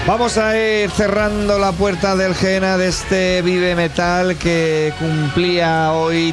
Vamos a ir cerrando la puerta del GENA de este Vive Metal que cumplía hoy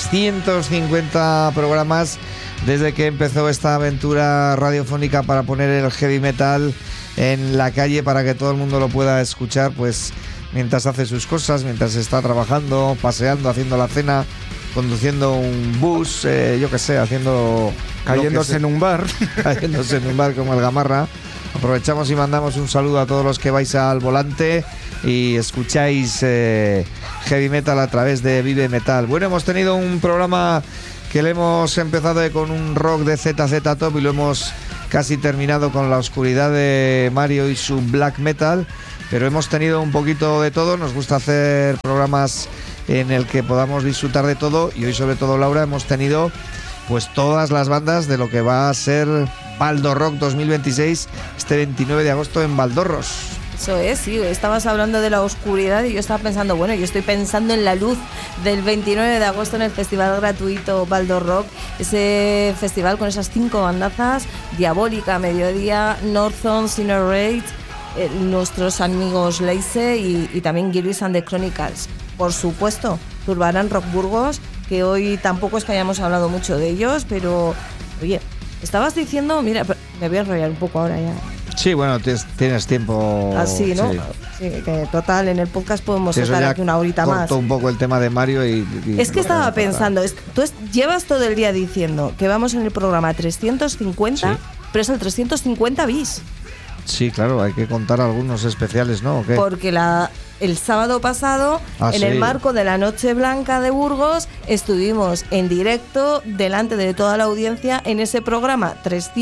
350 programas desde que empezó esta aventura radiofónica para poner el heavy metal en la calle para que todo el mundo lo pueda escuchar, pues mientras hace sus cosas, mientras está trabajando, paseando, haciendo la cena, conduciendo un bus, yo qué sé, haciendo... Cayéndose en un bar. Cayéndose en un bar como el Gamarra. Aprovechamos y mandamos un saludo a todos los que vais al volante y escucháis heavy metal a través de Vive Metal. Bueno, hemos tenido un programa que le hemos empezado con un rock de ZZ Top y lo hemos casi terminado con La Oscuridad de Mario y su black metal, pero hemos tenido un poquito de todo. Nos gusta hacer programas en el que podamos disfrutar de todo y hoy sobre todo, Laura, hemos tenido pues todas las bandas de lo que va a ser Baldo Rock 2026 este 29 de agosto en Valdorros. Eso es, sí, estabas hablando de La Oscuridad y yo estaba pensando, bueno, yo estoy pensando en la luz del 29 de agosto en el festival gratuito Baldo Rock, ese festival con esas 5 bandazas: Diabólica, Mediodía, Northern, Sinner Raid, nuestros amigos Leice y también Gilbis and the Chronicles. Por supuesto, Zurbarán Rock Burgos, que hoy tampoco es que hayamos hablado mucho de ellos, pero oye, estabas diciendo, mira, me voy a enrollar un poco ahora ya. Sí, bueno, tienes tiempo. Así, ¿no? Sí. Sí, que total, en el podcast podemos estar aquí una horita más. Corto un poco el tema de Mario y es que estaba pensando, tú llevas todo el día diciendo que vamos en el programa 350, sí, pero es el 350 bis. Sí, claro, hay que contar algunos especiales, ¿no? ¿O qué? Porque el sábado pasado, en el marco de la Noche Blanca de Burgos, estuvimos en directo delante de toda la audiencia en ese programa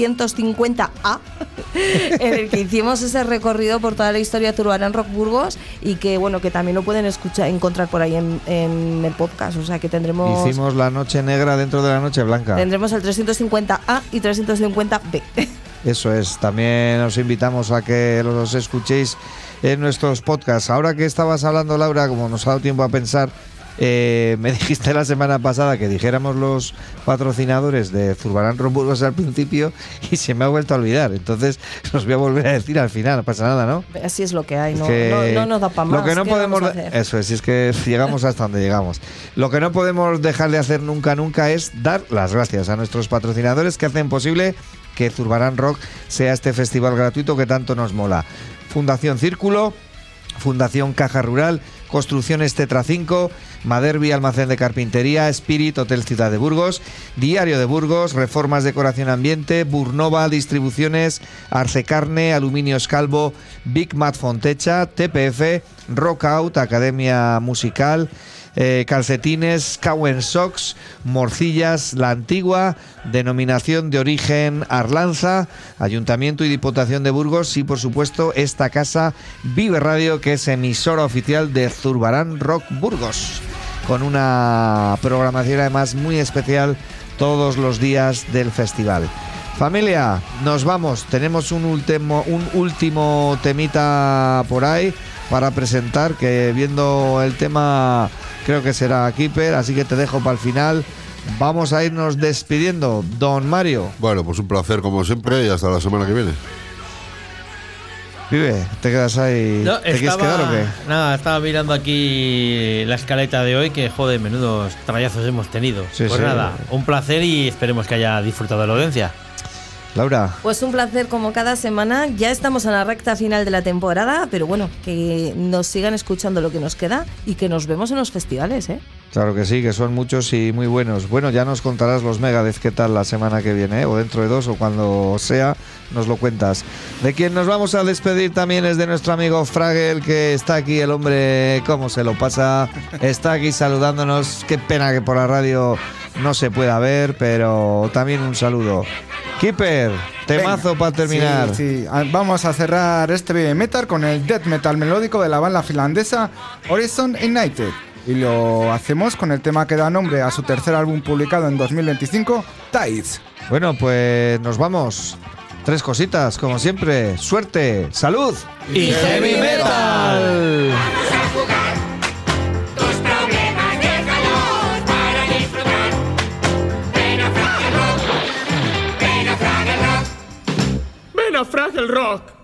350A, en el que hicimos ese recorrido por toda la historia de Zurbarán Rock Burgos y que, bueno, que también lo pueden encontrar por ahí en el podcast. O sea que tendremos... Hicimos la Noche Negra dentro de la Noche Blanca. Tendremos el 350A y 350B. Eso es, también os invitamos a que los escuchéis en nuestros podcasts. Ahora que estabas hablando, Laura, como nos ha dado tiempo a pensar, me dijiste la semana pasada que dijéramos los patrocinadores de Zurbarán Rock Burgos al principio y se me ha vuelto a olvidar. Entonces los voy a volver a decir al final, no pasa nada, ¿no? Así es lo que hay, no nos da para más. Lo que no podemos, eso es que llegamos hasta donde llegamos. Lo que no podemos dejar de hacer nunca es dar las gracias a nuestros patrocinadores que hacen posible que Zurbarán Rock sea este festival gratuito que tanto nos mola. Fundación Círculo, Fundación Caja Rural, Construcciones Tetra 5, Maderbi Almacén de Carpintería, Spirit Hotel Ciudad de Burgos, Diario de Burgos, Reformas Decoración Ambiente, Burnova Distribuciones, Arce Carne, Aluminios Calvo, Big Mat Fontecha, TPF, Rockout, Academia Musical, Calcetines, Cowen Socks, Morcillas La Antigua, Denominación de Origen Arlanza, Ayuntamiento y Diputación de Burgos y por supuesto esta casa Vive Radio, que es emisora oficial de Zurbarán Rock Burgos, con una programación además muy especial todos los días del festival. Familia, nos vamos, tenemos un último temita por ahí para presentar, que viendo el tema creo que será Keeper, así que te dejo para el final. Vamos a irnos despidiendo, don Mario. Bueno, pues un placer como siempre y hasta la semana que viene. Vive, ¿te quedas ahí? No, ¿Te quieres quedar o qué? Nada, estaba mirando aquí la escaleta de hoy, que joder, menudos trayazos hemos tenido. Sí, pues sí. Nada, un placer y esperemos que haya disfrutado de la audiencia. Laura. Pues un placer como cada semana. Ya estamos en la recta final de la temporada, pero bueno, que nos sigan escuchando lo que nos queda y que nos vemos en los festivales, ¿eh? Claro que sí, que son muchos y muy buenos. Bueno, ya nos contarás los Megadeth qué tal la semana que viene, ¿eh? O dentro de 2 o cuando sea, nos lo cuentas. De quien nos vamos a despedir también es de nuestro amigo Fragel, que está aquí, el hombre, cómo se lo pasa, está aquí saludándonos. Qué pena que por la radio no se pueda ver, pero también un saludo. Keeper, temazo para terminar. Sí, vamos a cerrar este Vive Metal con el death metal melódico de la banda finlandesa Horizon United. Y lo hacemos con el tema que da nombre a su tercer álbum publicado en 2025, Tides. Bueno, pues nos vamos. 3 cositas, como siempre. Suerte, salud y heavy metal. Fraggle Rock.